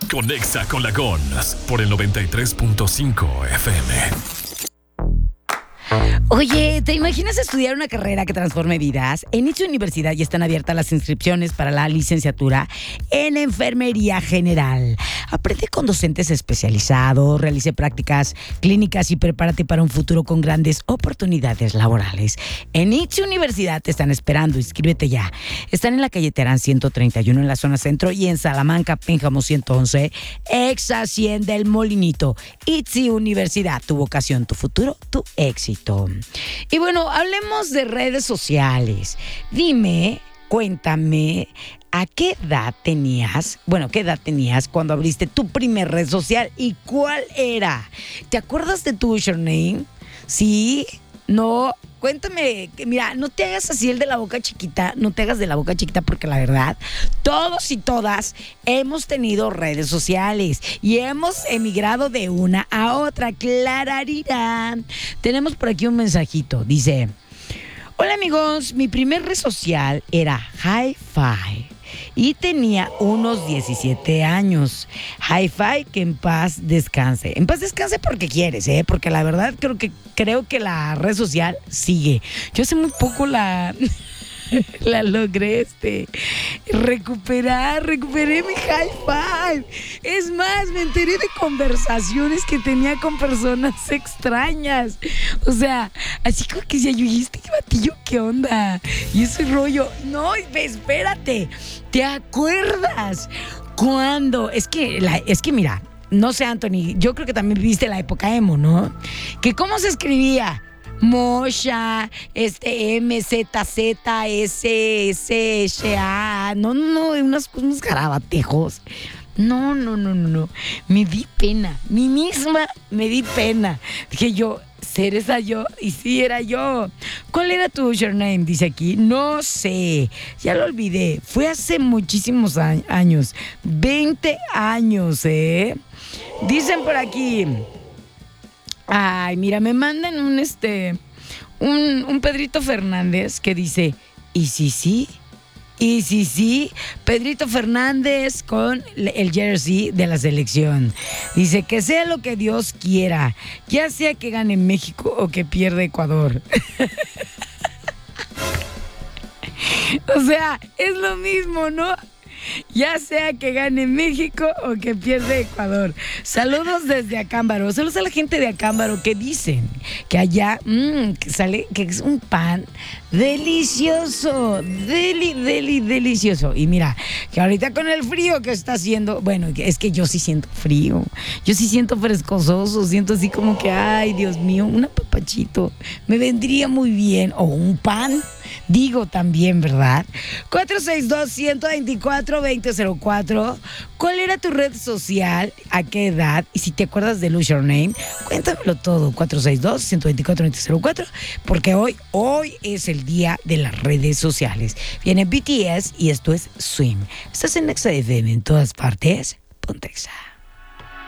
Conexa con la GONS por el 93.5 FM. Oye, ¿te imaginas estudiar una carrera que transforme vidas? En ITSE Universidad ya están abiertas las inscripciones para la licenciatura en Enfermería General. Aprende con docentes especializados, realice prácticas clínicas y prepárate para un futuro con grandes oportunidades laborales. En ITSE Universidad te están esperando, inscríbete ya. Están en la calle Terán 131 en la zona centro y en Salamanca, Pénjamo 111, exa 100 del Molinito. ITSE Universidad, tu vocación, tu futuro, tu éxito. Y bueno, hablemos de redes sociales. Dime, cuéntame, ¿qué edad tenías cuando abriste tu primer red social y cuál era? ¿Te acuerdas de tu username? ¿Sí? ¿No? Cuéntame, mira, no te hagas así el de la boca chiquita, no te hagas de la boca chiquita porque la verdad, todos y todas hemos tenido redes sociales y hemos emigrado de una a otra, clararira. Tenemos por aquí un mensajito, dice: hola amigos, mi primer red social era Hi-Fi y tenía unos 17 años. Hi-Fi, que en paz descanse. En paz descanse porque quieres, porque la verdad creo que la red social sigue. Yo hace muy poco la logré recuperé mi Hi-Fi. Es más, me enteré de conversaciones que tenía con personas extrañas. O sea, así como que decía yo, ¿y este batillo qué onda? Y ese rollo, no, espérate, ¿te acuerdas? ¿Cuándo? Es que mira, no sé, Anthony, yo creo que también viviste la época emo, ¿no? Que cómo se escribía Mosha, MZZSSA, no, unos garabatejos. No. Me di pena. Mí misma me di pena. Dije yo, ¿ser esa yo? Y sí, era yo. ¿Cuál era tu username? Dice aquí. No sé. Ya lo olvidé. Fue hace muchísimos años. 20 años, Dicen por aquí. Ay, mira, me mandan un Pedrito Fernández que dice, ¿y si sí? Pedrito Fernández con el jersey de la selección. Dice, que sea lo que Dios quiera, ya sea que gane México o que pierda Ecuador. O sea, es lo mismo, ¿no? Ya sea que gane México o que pierda Ecuador. Saludos desde Acámbaro. Saludos a la gente de Acámbaro que dicen que allá que es un pan delicioso. Delicioso. Y mira, que ahorita con el frío que está haciendo, bueno, es que yo sí siento frío. Yo sí siento frescososo. Siento así como que, ay, Dios mío, un apapachito me vendría muy bien. O un pan. Digo también, ¿verdad? 462-124-2004. ¿Cuál era tu red social? ¿A qué edad? Y si te acuerdas del username, cuéntamelo todo. 462-124-2004. Porque hoy es el día de las redes sociales. Viene BTS y esto es Swim. Estás en Nexa FM en todas partes. Ponte Exa.